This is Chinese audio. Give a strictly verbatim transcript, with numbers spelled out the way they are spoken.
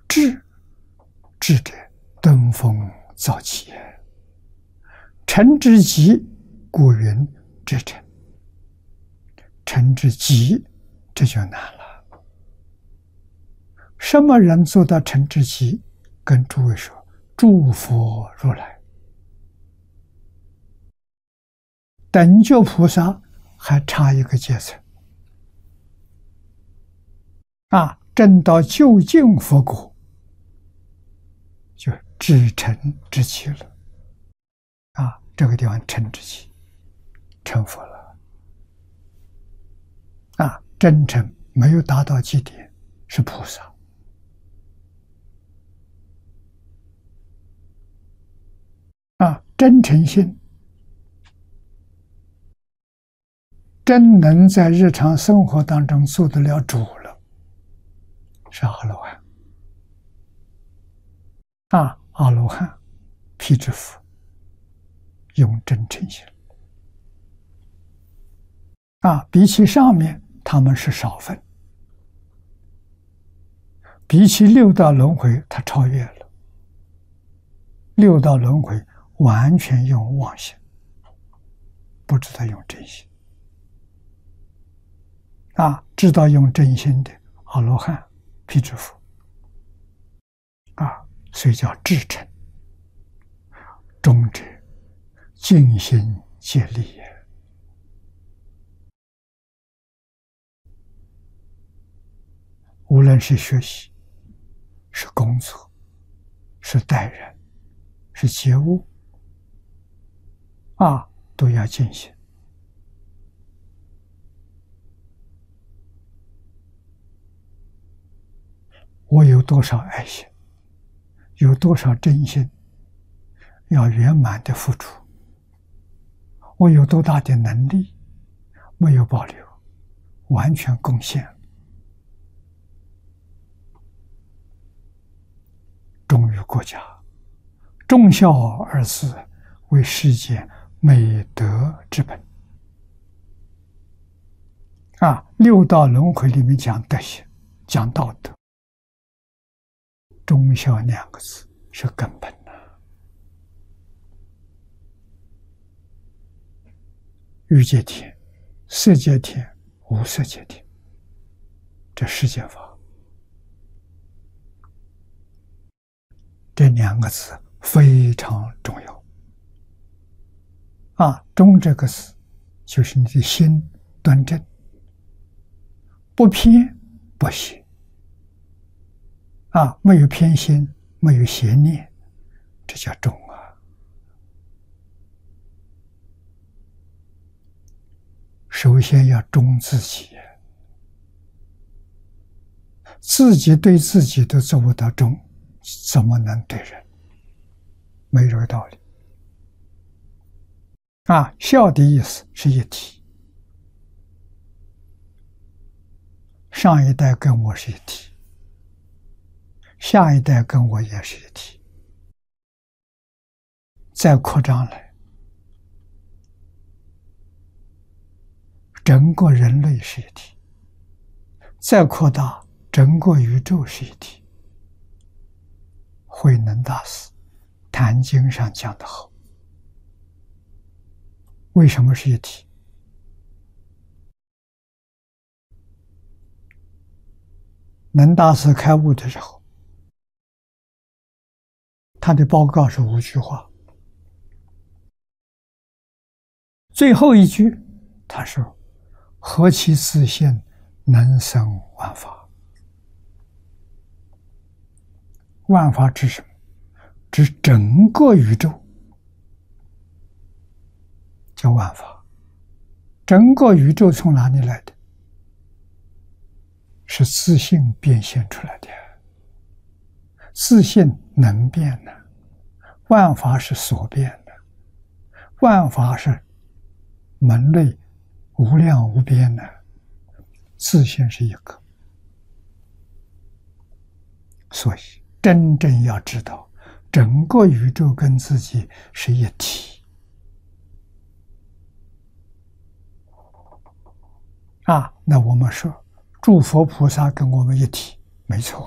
智，智者登峰造极也。诚之极，故云至诚。诚之极，这就难了。什么人做到诚之极？跟诸位说，诸佛如来。等觉菩萨还差一个阶层啊，证到究竟佛果，就至诚之极了啊！这个地方诚之极，成佛了啊！真诚没有达到极点，是菩萨啊！真诚心。真能在日常生活当中做得了主了，是阿罗汉啊！阿罗汉、辟支佛用真诚心啊，比起上面他们是少分，比起六道轮回，他超越了。六道轮回完全用妄心，不知道用真心。啊，知道用真心的阿罗汉、辟支佛啊，所以叫至诚。中者尽心竭力也。无论是学习、是工作、是待人、是觉悟啊，都要尽心。我有多少爱心，有多少真心，要圆满的付出。我有多大的能力，没有保留，完全贡献，忠于国家。忠孝二字为世界美德之本啊！六道轮回里面讲德行，讲道德。忠孝两个字是根本的。欲界天、色界天、无色界天，这世间法，这两个字非常重要啊！忠这个字，就是你的心端正，不偏不邪。啊，没有偏心，没有邪念，这叫忠啊！首先要忠自己，自己对自己都做不到忠，怎么能对人？没这个道理啊！孝的意思是一体，上一代跟我是一体。下一代跟我也是一体，再扩张来，整个人类是一体，再扩大，整个宇宙是一体。慧能大师谈经上讲得好，为什么是一体？能大师开悟的时候，他的报告是五句话，最后一句他说：“何其自性，能生万法。”万法指什么？指整个宇宙，叫万法。整个宇宙从哪里来的？是自性变现出来的。自性能变的，万法是所变的，万法是门类无量无边的，自性是一个。所以真正要知道，整个宇宙跟自己是一体啊。那我们说诸佛菩萨跟我们一体，没错。